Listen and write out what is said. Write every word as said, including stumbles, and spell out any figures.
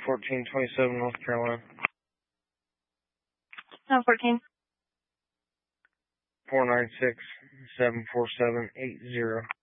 fourteen twenty-seven, North Carolina. No, fourteen. four nine six, seven four seven, eight zero.